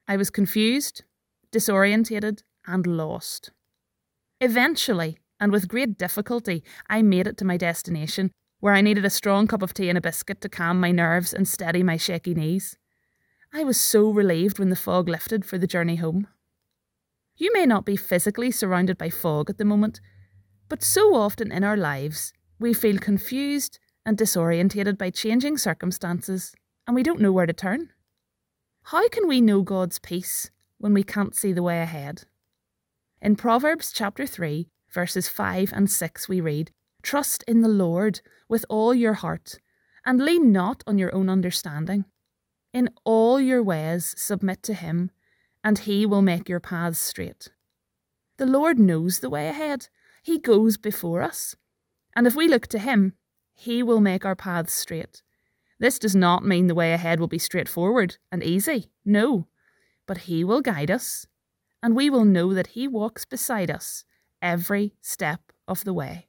I was confused, disorientated, and lost. Eventually, and with great difficulty, I made it to my destination, where I needed a strong cup of tea and a biscuit to calm my nerves and steady my shaky knees. I was so relieved when the fog lifted for the journey home. You may not be physically surrounded by fog at the moment, but so often in our lives, we feel confused and disorientated by changing circumstances, and we don't know where to turn. How can we know God's peace when we can't see the way ahead? In Proverbs chapter 3, verses 5 and 6 we read, "Trust in the Lord with all your heart, and lean not on your own understanding. In all your ways submit to him, and he will make your paths straight." The Lord knows the way ahead. He goes before us. And if we look to him, he will make our paths straight. This does not mean the way ahead will be straightforward and easy. No. But he will guide us, and we will know that he walks beside us every step of the way.